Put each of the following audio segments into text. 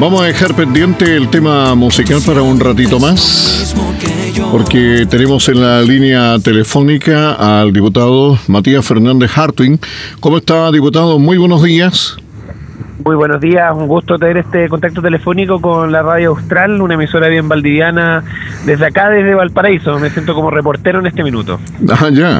Vamos a dejar pendiente el tema musical para un ratito más, porque tenemos en la línea telefónica al diputado Matías Fernández Hartwig. ¿Cómo está, diputado? Muy buenos días. Muy buenos días, un gusto tener este contacto telefónico con la Radio Austral, una emisora bien valdiviana, desde acá, desde Valparaíso. Me siento como reportero en este minuto. Ah, ya.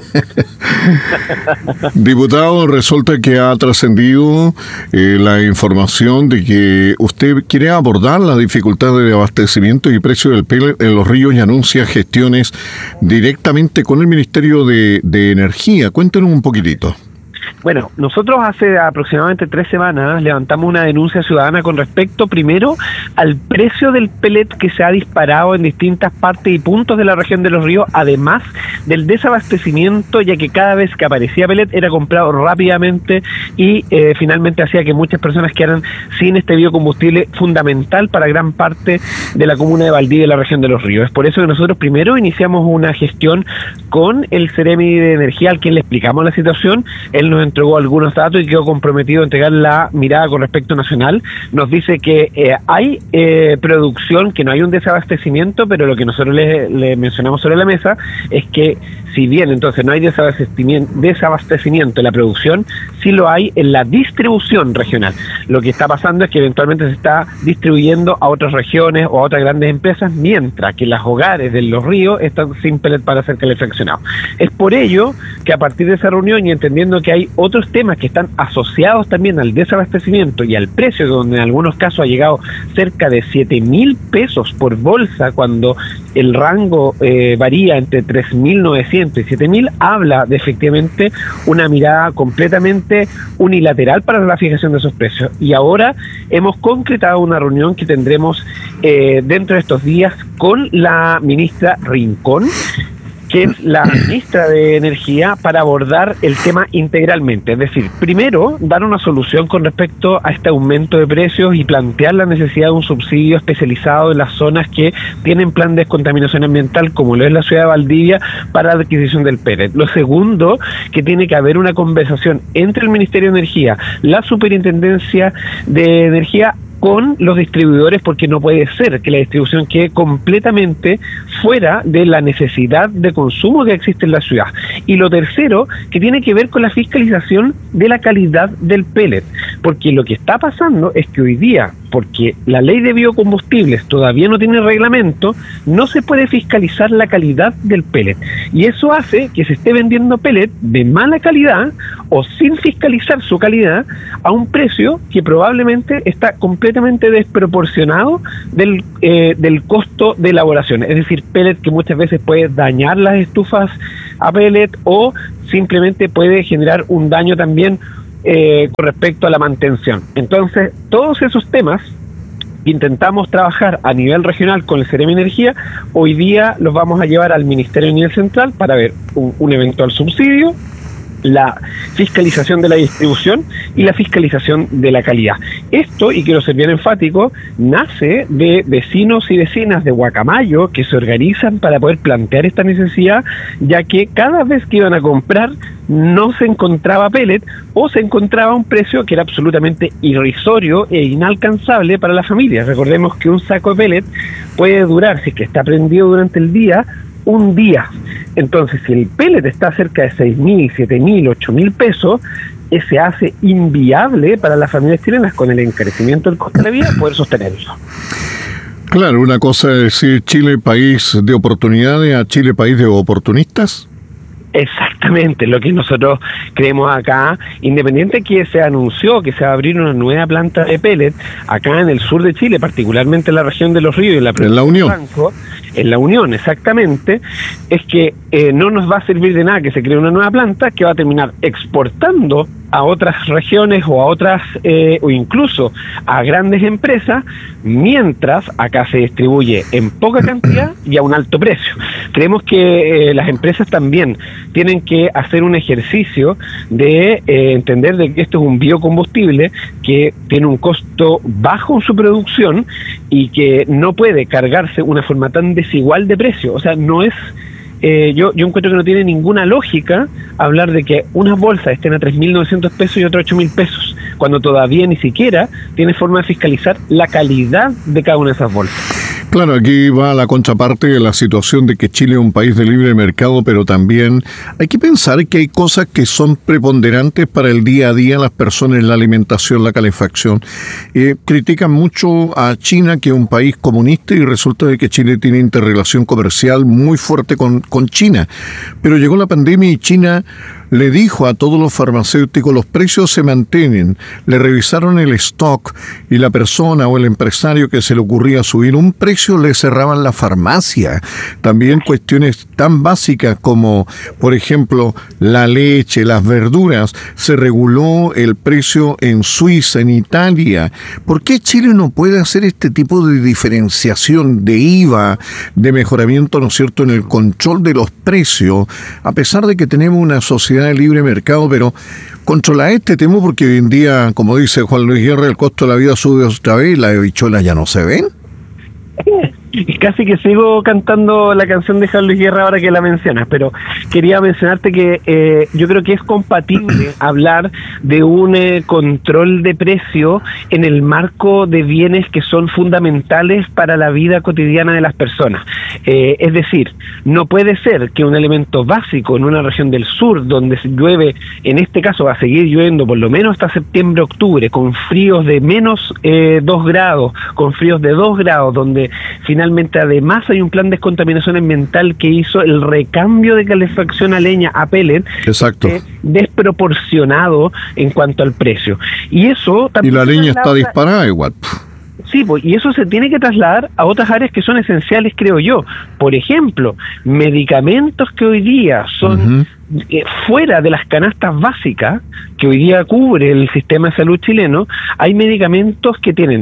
Diputado, resulta que ha trascendido la información de que usted quiere abordar la dificultad de abastecimiento y precio del pellet en los ríos y anuncia gestiones directamente con el Ministerio de Energía. Cuéntenos un poquitito. Bueno, nosotros hace aproximadamente 3 semanas levantamos una denuncia ciudadana con respecto, primero, al precio del pellet que se ha disparado en distintas partes y puntos de la región de Los Ríos, además del desabastecimiento, ya que cada vez que aparecía pellet era comprado rápidamente y finalmente hacía que muchas personas quedaran sin este biocombustible fundamental para gran parte de la comuna de Valdivia y la región de Los Ríos. Es por eso que nosotros primero iniciamos una gestión con el Ceremi de Energía, al quien le explicamos la situación. Él nos entregó algunos datos y quedó comprometido a entregar la mirada con respecto nacional. Nos dice que hay producción, que no hay un desabastecimiento, pero lo que nosotros le mencionamos sobre la mesa es que si bien entonces no hay desabastecimiento en la producción, sí lo hay en la distribución regional. Lo que está pasando es que eventualmente se está distribuyendo a otras regiones o a otras grandes empresas, mientras que los hogares de Los Ríos están sin pellet para ser calefaccionados. Es por ello que a partir de esa reunión, y entendiendo que hay otros temas que están asociados también al desabastecimiento y al precio, donde en algunos casos ha llegado cerca de 7.000 pesos por bolsa, cuando el rango varía entre 3.900 y 7.000, habla de efectivamente una mirada completamente unilateral para la fijación de esos precios. Y ahora hemos concretado una reunión que tendremos dentro de estos días con la ministra Rincón, que es la ministra de Energía, para abordar el tema integralmente. Es decir, primero, dar una solución con respecto a este aumento de precios y plantear la necesidad de un subsidio especializado en las zonas que tienen plan de descontaminación ambiental, como lo es la ciudad de Valdivia, para la adquisición del pellet. Lo segundo, que tiene que haber una conversación entre el Ministerio de Energía, la Superintendencia de Energía, con los distribuidores, porque no puede ser que la distribución quede completamente fuera de la necesidad de consumo que existe en la ciudad. Y lo tercero, que tiene que ver con la fiscalización de la calidad del pellet, porque lo que está pasando es que hoy día, porque la ley de biocombustibles todavía no tiene reglamento, no se puede fiscalizar la calidad del pellet, y eso hace que se esté vendiendo pellet de mala calidad o sin fiscalizar su calidad a un precio que probablemente está completamente desproporcionado del costo de elaboración. Es decir, pellet que muchas veces puede dañar las estufas a pellet o simplemente puede generar un daño también con respecto a la mantención. Entonces, todos esos temas que intentamos trabajar a nivel regional con el Ceremi Energía, hoy día los vamos a llevar al Ministerio a nivel central para ver un eventual subsidio, la fiscalización de la distribución y la fiscalización de la calidad. Esto, y quiero ser bien enfático, nace de vecinos y vecinas de Guacamayo que se organizan para poder plantear esta necesidad, ya que cada vez que iban a comprar no se encontraba pellet o se encontraba un precio que era absolutamente irrisorio e inalcanzable para la familia. Recordemos que un saco de pellet puede durar, si es que está prendido durante el día, un día. Entonces, si el pellet está cerca de 6.000, 7.000, 8.000 pesos, se hace inviable para las familias chilenas, con el encarecimiento del coste de la vida, poder sostenerlo. Claro, una cosa es decir Chile país de oportunidades a Chile país de oportunistas. Exactamente, lo que nosotros creemos acá, independiente que se anunció que se va a abrir una nueva planta de pellet acá en el sur de Chile, particularmente en la región de Los Ríos y en la Unión. En la Unión, exactamente, es que no nos va a servir de nada que se cree una nueva planta que va a terminar exportando a otras regiones o a otras o incluso a grandes empresas, mientras acá se distribuye en poca cantidad y a un alto precio. Creemos que las empresas también tienen que hacer un ejercicio de entender de que esto es un biocombustible que tiene un costo bajo en su producción y que no puede cargarse una forma tan desigual de precio. O sea, no es yo encuentro que no tiene ninguna lógica hablar de que unas bolsas estén a 3.900 pesos y otras 8.000 pesos, cuando todavía ni siquiera tiene forma de fiscalizar la calidad de cada una de esas bolsas. Claro, aquí va la contraparte de la situación de que Chile es un país de libre mercado, pero también hay que pensar que hay cosas que son preponderantes para el día a día las personas, la alimentación, la calefacción. Critican mucho a China, que es un país comunista, y resulta de que Chile tiene interrelación comercial muy fuerte con China. Pero llegó la pandemia y China le dijo a todos los farmacéuticos: los precios se mantienen. Le revisaron el stock y la persona o el empresario que se le ocurría subir un precio le cerraban la farmacia. También cuestiones tan básicas como, por ejemplo, la leche, las verduras. Se reguló el precio en Suiza, en Italia. ¿Por qué Chile no puede hacer este tipo de diferenciación de IVA, de mejoramiento, ¿no es cierto?, en el control de los precios, a pesar de que tenemos una sociedad de libre mercado? Pero controla este tema, porque hoy en día, como dice Juan Luis Guerra, el costo de la vida sube otra vez y las habichuelas ya no se ven. Y casi que sigo cantando la canción de Juan Luis Guerra ahora que la mencionas, pero quería mencionarte que yo creo que es compatible hablar de un control de precio en el marco de bienes que son fundamentales para la vida cotidiana de las personas. Es decir, no puede ser que un elemento básico en una región del sur, donde llueve, en este caso va a seguir lloviendo por lo menos hasta septiembre, octubre, con fríos de menos 2 grados, con fríos de 2 grados, donde finalmente además hay un plan de descontaminación ambiental que hizo el recambio de calefacción a leña a pellet. Exacto. Desproporcionado en cuanto al precio. Y eso también, y la leña está disparada igual. Sí, pues, y eso se tiene que trasladar a otras áreas que son esenciales, creo yo. Por ejemplo, medicamentos que hoy día son fuera de las canastas básicas que hoy día cubre el sistema de salud chileno. Hay medicamentos que tienen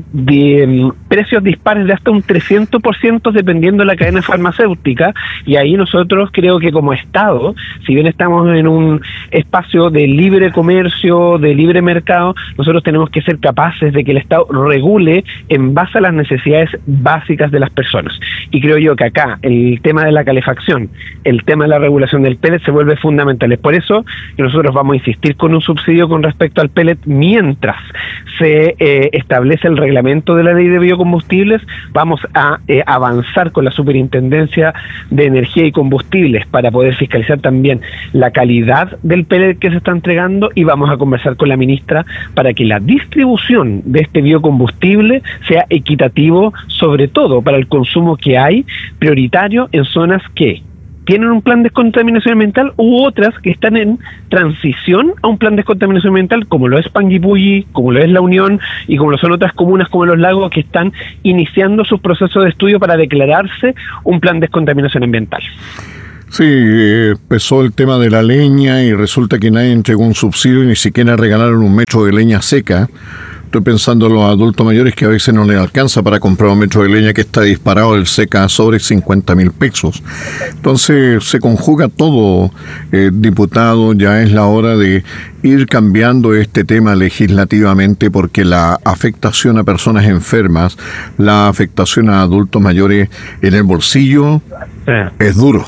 precios dispares de hasta un 300% dependiendo de la cadena farmacéutica, y ahí nosotros creo que como Estado, si bien estamos en un espacio de libre comercio, de libre mercado, nosotros tenemos que ser capaces de que el Estado regule en base a las necesidades básicas de las personas. Y creo yo que acá el tema de la calefacción, el tema de la regulación del pellet se vuelve fundamental. Es por eso que nosotros vamos a insistir con un subsidio con respecto al pellet mientras se establece el reglamento de la ley de biocombustibles. Vamos a avanzar con la Superintendencia de Energía y Combustibles para poder fiscalizar también la calidad del pellet que se está entregando, y vamos a conversar con la ministra para que la distribución de este biocombustible sea equitativo, sobre todo para el consumo que hay, prioritario en zonas que tienen un plan de descontaminación ambiental u otras que están en transición a un plan de descontaminación ambiental, como lo es Panguipulli, como lo es La Unión y como lo son otras comunas como Los Lagos, que están iniciando sus procesos de estudio para declararse un plan de descontaminación ambiental. Sí, empezó el tema de la leña y resulta que nadie entregó un subsidio y ni siquiera regalaron un metro de leña seca. Estoy pensando en los adultos mayores que a veces no les alcanza para comprar un metro de leña que está disparado el seca sobre 50.000 pesos. Entonces se conjuga todo, diputado. Ya es la hora de ir cambiando este tema legislativamente, porque la afectación a personas enfermas, la afectación a adultos mayores en el bolsillo es duro.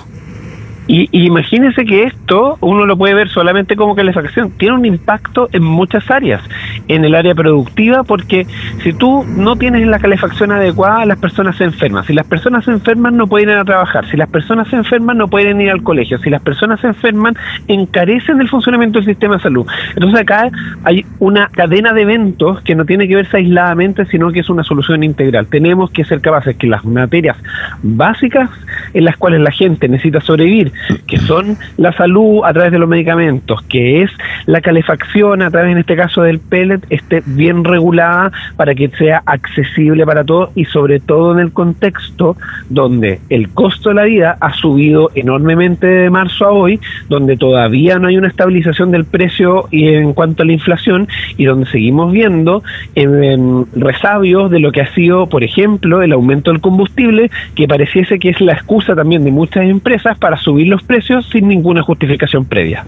Y imagínense que esto uno lo puede ver solamente como calefacción, tiene un impacto en muchas áreas, en el área productiva, porque si tú no tienes la calefacción adecuada, las personas se enferman. Si las personas se enferman, no pueden ir a trabajar. Si las personas se enferman, no pueden ir al colegio. Si las personas se enferman, encarecen el funcionamiento del sistema de salud. Entonces acá hay una cadena de eventos que no tiene que verse aisladamente, sino que es una solución integral. Tenemos que ser capaces que las materias básicas en las cuales la gente necesita sobrevivir, que son la salud a través de los medicamentos, que es la calefacción a través, en este caso, del pellet, esté bien regulada para que sea accesible para todos, y sobre todo en el contexto donde el costo de la vida ha subido enormemente de marzo a hoy, donde todavía no hay una estabilización del precio y en cuanto a la inflación, y donde seguimos viendo resabios de lo que ha sido, por ejemplo, el aumento del combustible, que pareciese que es la excusa también de muchas empresas para subir los precios sin ninguna justificación previa.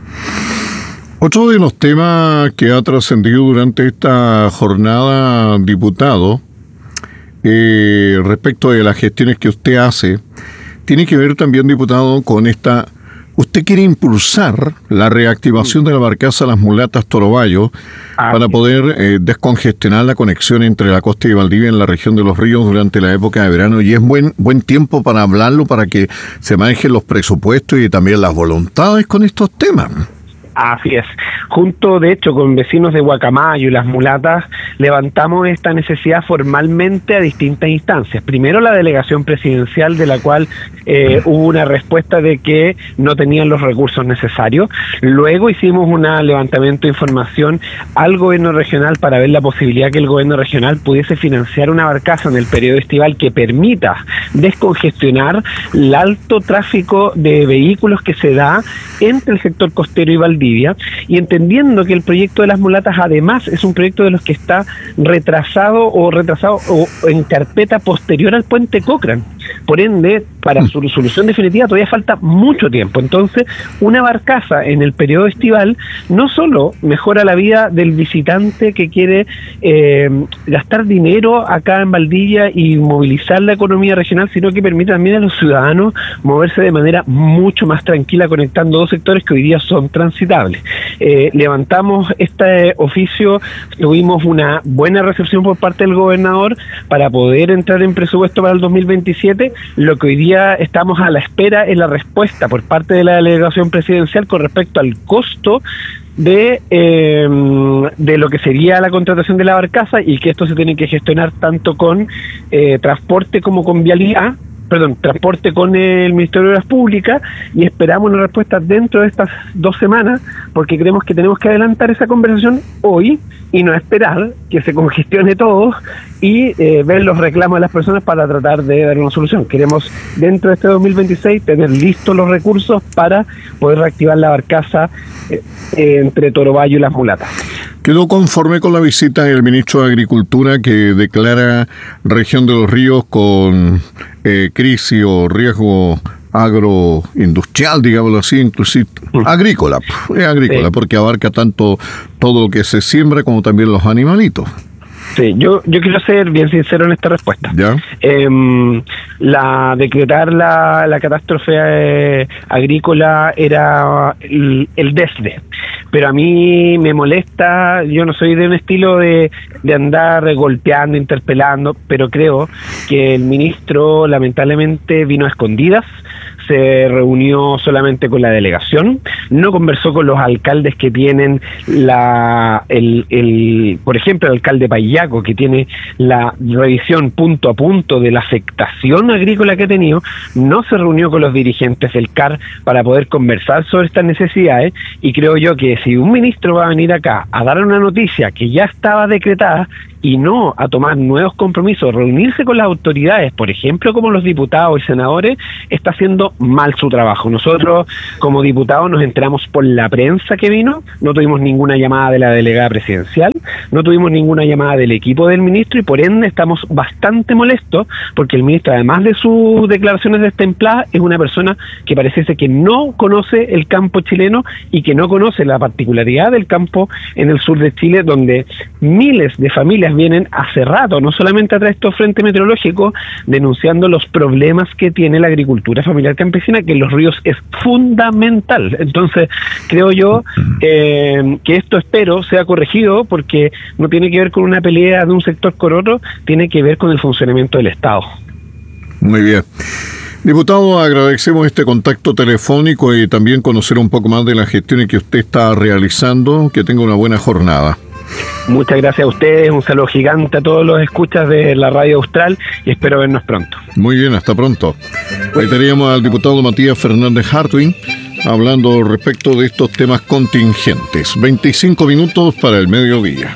Otro de los temas que ha trascendido durante esta jornada, diputado, respecto de las gestiones que usted hace, tiene que ver también, diputado, con esta... Usted quiere impulsar la reactivación de la barcaza Las Mulatas Torobayo para poder descongestionar la conexión entre la costa y Valdivia en la región de Los Ríos durante la época de verano, y es buen tiempo para hablarlo, para que se manejen los presupuestos y también las voluntades con estos temas. Así es. Junto, de hecho, con vecinos de Guacamayo y Las Mulatas, levantamos esta necesidad formalmente a distintas instancias. Primero, la delegación presidencial, de la cual hubo una respuesta de que no tenían los recursos necesarios. Luego hicimos un levantamiento de información al gobierno regional para ver la posibilidad que el gobierno regional pudiese financiar una barcaza en el periodo estival que permita descongestionar el alto tráfico de vehículos que se da entre el sector costero y Valdivia, y entendiendo que el proyecto de Las Mulatas además es un proyecto de los que está retrasado o en carpeta posterior al puente Cochrane. Por ende, para su solución definitiva todavía falta mucho tiempo. Entonces, una barcaza en el periodo estival no solo mejora la vida del visitante que quiere gastar dinero acá en Valdivia y movilizar la economía regional, sino que permite también a los ciudadanos moverse de manera mucho más tranquila, conectando dos sectores que hoy día son transitables. Levantamos este oficio, tuvimos una buena recepción por parte del gobernador para poder entrar en presupuesto para el 2027. Lo que hoy día estamos a la espera es la respuesta por parte de la delegación presidencial con respecto al costo de lo que sería la contratación de la barcaza, y que esto se tiene que gestionar tanto con transporte como con vialidad. Transporte con el Ministerio de Obras Públicas, y esperamos una respuesta dentro de estas 2 semanas, porque creemos que tenemos que adelantar esa conversación hoy y no esperar que se congestione todo y ver los reclamos de las personas para tratar de dar una solución. Queremos dentro de este 2026 tener listos los recursos para poder reactivar la barcaza entre Torobayo y Las Mulatas. ¿Quedó conforme con la visita del ministro de Agricultura, que declara región de Los Ríos con crisis o riesgo agroindustrial, digámoslo así, inclusive agrícola, porque abarca tanto todo lo que se siembra como también los animalitos? Sí, yo quiero ser bien sincero en esta respuesta. ¿Ya? Decretar la catástrofe agrícola era el desde, pero a mí me molesta. Yo no soy de un estilo de andar golpeando, interpelando, pero creo que el ministro lamentablemente vino a escondidas, se reunió solamente con la delegación, no conversó con los alcaldes que tienen por ejemplo, el alcalde Payaco, que tiene la revisión punto a punto de la afectación agrícola que ha tenido, no se reunió con los dirigentes del CAR para poder conversar sobre estas necesidades, y creo yo que si un ministro va a venir acá a dar una noticia que ya estaba decretada y no a tomar nuevos compromisos, reunirse con las autoridades, por ejemplo, como los diputados y senadores, está haciendo mal su trabajo. Nosotros, como diputados, nos enteramos por la prensa que vino, no tuvimos ninguna llamada de la delegada presidencial, no tuvimos ninguna llamada del equipo del ministro, y por ende estamos bastante molestos, porque el ministro, además de sus declaraciones destempladas, es una persona que parece ser que no conoce el campo chileno y que no conoce la particularidad del campo en el sur de Chile, donde miles de familias vienen hace rato, no solamente a través de estos frentes meteorológicos, denunciando los problemas que tiene la agricultura familiar campesina, que en Los Ríos es fundamental. Entonces, creo yo que esto, espero, sea corregido, porque no tiene que ver con una pelea de un sector con otro, tiene que ver con el funcionamiento del Estado. Muy bien. Diputado, agradecemos este contacto telefónico y también conocer un poco más de las gestiones que usted está realizando. Que tenga una buena jornada. Muchas gracias a ustedes, un saludo gigante a todos los escuchas de la Radio Austral, y espero vernos pronto. Muy bien, hasta pronto. Ahí teníamos al diputado Matías Fernández Hartwig hablando respecto de estos temas contingentes. 25 minutos para el mediodía.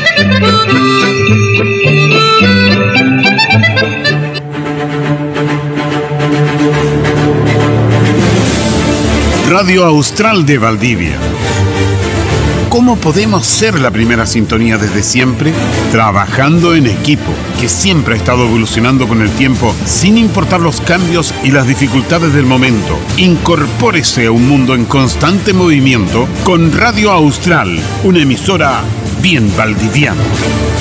Radio Austral de Valdivia. ¿Cómo podemos ser la primera sintonía desde siempre? Trabajando en equipo, que siempre ha estado evolucionando con el tiempo, sin importar los cambios y las dificultades del momento. Incorpórese a un mundo en constante movimiento con Radio Austral, una emisora bien valdiviana.